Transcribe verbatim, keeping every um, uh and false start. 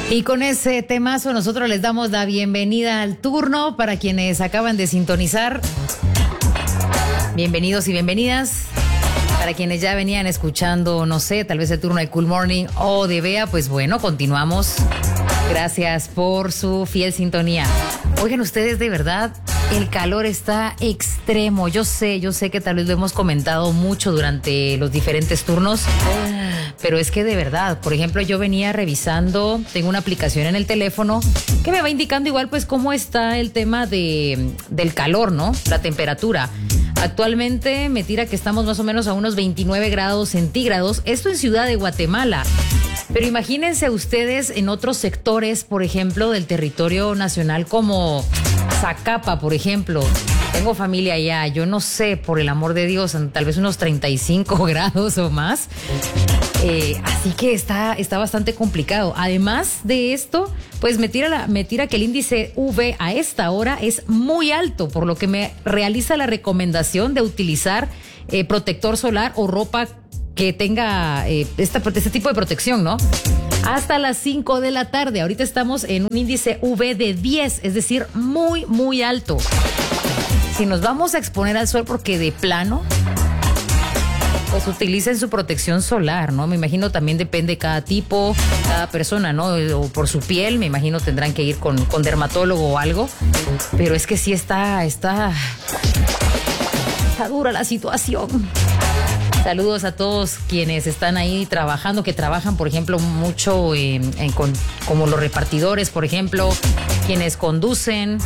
Y con ese temazo nosotros les damos la bienvenida al turno para quienes acaban de sintonizar. Bienvenidos y bienvenidas. Para quienes ya venían escuchando, no sé, tal vez el turno de Cool Morning o de Bea, pues bueno, continuamos. Gracias por su fiel sintonía. Oigan, ustedes, de verdad, el calor está extremo. Yo sé, yo sé que tal vez lo hemos comentado mucho durante los diferentes turnos, pero es que de verdad, por ejemplo, yo venía revisando, tengo una aplicación en el teléfono que me va indicando igual pues cómo está el tema de, del calor, ¿no? La temperatura. Actualmente me tira que estamos más o menos a unos veintinueve grados centígrados, esto en Ciudad de Guatemala. Pero imagínense ustedes en otros sectores, por ejemplo, del territorio nacional como Zacapa, por ejemplo. Tengo familia allá, yo no sé, por el amor de Dios, tal vez unos treinta y cinco grados o más. Eh, así que está, está bastante complicado. Además de esto, pues me tira, la, me tira que el índice U V a esta hora es muy alto, por lo que me realiza la recomendación de utilizar eh, protector solar o ropa que tenga eh, esta, este tipo de protección, ¿no? Hasta las cinco de la tarde. Ahorita estamos en un índice U V de diez, es decir, muy, muy alto. Si nos vamos a exponer al sol porque de plano, pues utilicen su protección solar, ¿no? Me imagino también depende de cada tipo, cada persona, ¿no? O por su piel, me imagino tendrán que ir con, con dermatólogo o algo. Pero es que sí está, está, está dura la situación. Saludos a todos quienes están ahí trabajando, que trabajan, por ejemplo, mucho eh, en, con, como los repartidores, por ejemplo, quienes conducen.